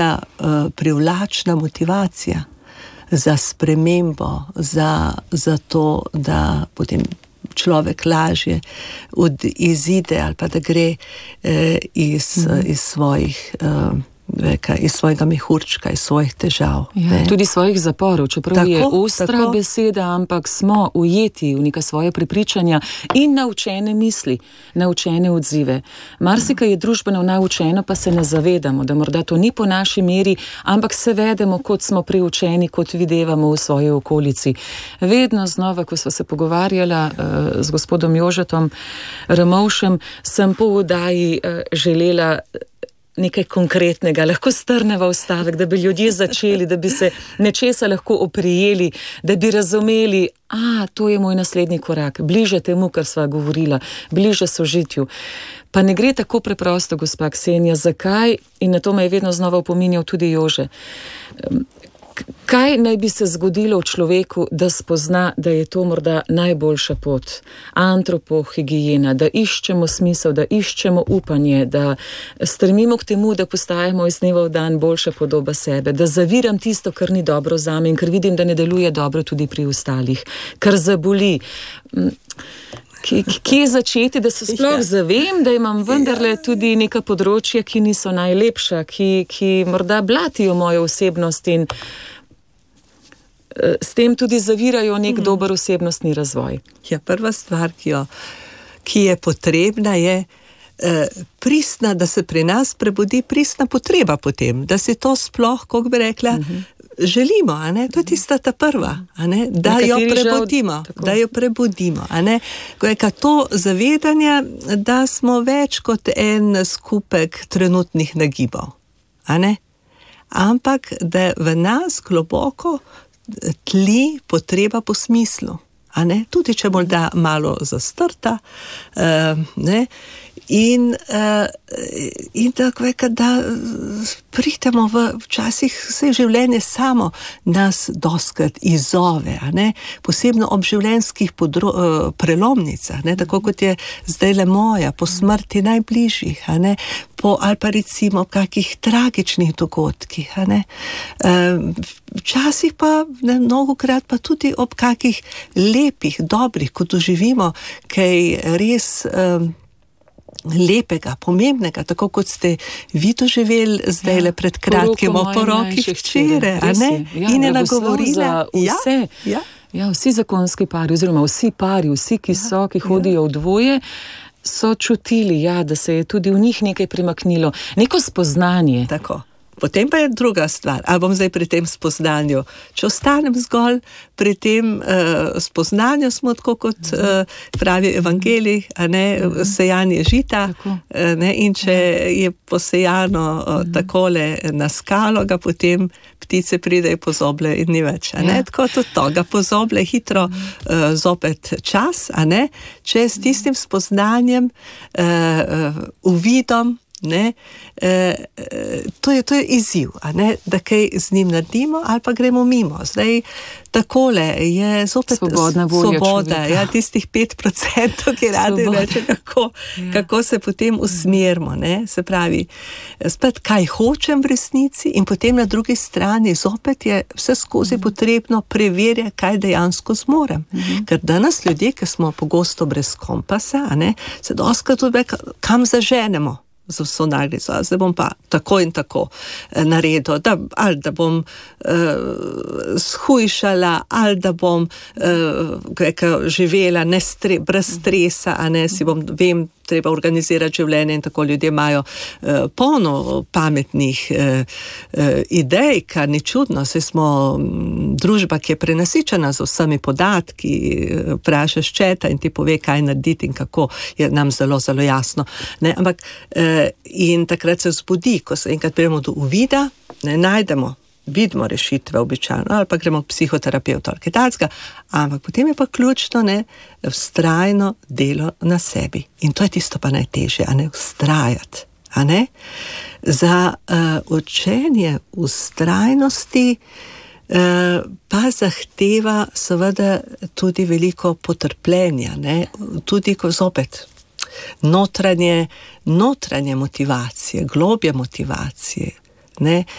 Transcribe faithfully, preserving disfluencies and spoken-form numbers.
tista uh, privlačna motivacija za spremembo, za, za to, da potem človek lažje od, izide ali pa da gre eh, iz, mm-hmm. iz svojih eh, Veka, iz svojega mehurčka, iz svojih težav. Ja, tudi svojih zaporov, čeprav tako, je ostra tako. beseda, ampak smo ujeti v neka svoje prepričanja in naučene misli, naučene odzive. Marsika je družbeno naučeno, pa se ne zavedamo, da morda to ni po naši meri, ampak se vedemo, kot smo priučeni, kot videvamo v svoji okolici. Vedno znova, ko sva se pogovarjala uh, z gospodom Jožetom Ramovšem, sem po vdaji uh, želela nekaj konkretnega, lahko strneva v stavek, da bi ljudje začeli, da bi se nečesa lahko oprijeli, da bi razumeli, a, to je moj naslednji korak, bliže temu, kar sva govorila, bliže sožitju. Pa ne gre tako preprosto, gospa Ksenija, zakaj? In na to me je vedno znova opominjal tudi Jože. Kaj naj bi se zgodilo v človeku, da spozna, da je to morda najboljša pot? Antropohigijena, da iščemo smisel, da iščemo upanje, da stremimo k temu, da postajamo iz dneva v dan boljša podoba sebe, da zaviram tisto, kar ni dobro zame in ker vidim, da ne deluje dobro tudi pri ostalih, kar zaboli. Kje začeti, da se sploh zavem, da imam vendarle tudi neka področja, ki niso najlepša, ki, ki morda blatijo mojo osebnost in s tem tudi zavirajo nek hmm. dober osebnostni razvoj. Ja, prva stvar, ki, jo, ki je potrebna, je eh, pristna, da se pri nas prebudi pristna potreba potem, da si to sploh, kako bi rekla, hmm. želimo, a ne? To je tista ta prva, a ne? Da jo prebudimo, žal, da jo prebudimo, a ne? To zavedanje, da smo več kot en skupek trenutnih nagibov, a ne? Ampak, da v nas globoko tli potreba po smislu, a ne? Tudi če morda malo zastrta, uh, ne? In, uh, in tako je, da pridemo v včasih vse življenje samo nas doskrat izzove, a ne? Posebno ob življenjskih podro, uh, prelomnicah, ne? Tako kot je zdaj le moja, po smrti najbližjih, a ne? Po, ali pa recimo kakih tragičnih dogodkih, a ne? Uh, včasih pa, ne, mnogokrat pa tudi ob kakih lepih, dobrih, ko doživimo kaj res um, lepega, pomembnega, tako kot ste vi doživeli zdaj ja, le pred kratkim o poroki hčere, a ne? Ja, in je nagovorila vse. Ja, ja. Ja, vsi zakonski pari, oziroma vsi pari, vsi, ki so, ki hodijo v dvoje, so čutili, ja, da se je tudi v njih nekaj premaknilo. Neko spoznanje. Tako. Potem pa je druga stvar, ali bom zdaj pri tem spoznanju. Če ostanem zgolj pri tem uh, spoznanju, smo tako kot uh, pravi evangelij, a ne, sejanje žita, uh, ne, in če je posejano uh, takole na skalo, ga potem ptice pridejo pozoble in ni več, a ne, ja. Tako tudi to, ga pozoble hitro uh, zopet čas, a ne, če s tistim spoznanjem, uh, uh, uvidom, ne, e, to, je, to je izziv, a ne, da kaj z njim naredimo ali pa gremo mimo. Zdaj, takole je zopet svobodna volja svoboda, ja, tistih pet procentov, ki radi reče, kako, ja. kako se potem usmerimo, ne, se pravi, spet kaj hočem v resnici in potem na drugi strani zopet je vse skozi potrebno preverjati, kaj dejansko zmorem. Mhm. Ker danes ljudje, ki smo pogosto brez kompasa, a ne, se dostikrat tudi kam zaženemo z vso naglico, zdaj bom pa tako in tako eh, naredil, da, ali da bom eh, shujšala, ali da bom eh, živela nestre, brez stresa, a ne, si bom, vem, treba organizirati življenje in tako ljudje imajo eh, polno pametnih eh, eh, idej, kar ni čudno, saj smo m, družba, ki je prenasičena z vsemi podatki, vprašaš četa in ti pove, kaj narediti in kako, je nam zelo, zelo jasno. Ne? Ampak eh, in takrat se zbudi, ko se enkrat prijemo do uvida, ne najdemo, vidimo rešitve običajno, ali pa gremo k psihoterapevtu ali kaj takega, ampak potem je pa ključno, ne, vztrajno delo na sebi. In to je tisto pa najtežje, a ne, vztrajati, a ne. Za uh, učenje vztrajnosti uh, pa zahteva seveda tudi veliko potrpljenja, ne, tudi ko zopet notranje, notranje motivacije, globje motivacije, ne,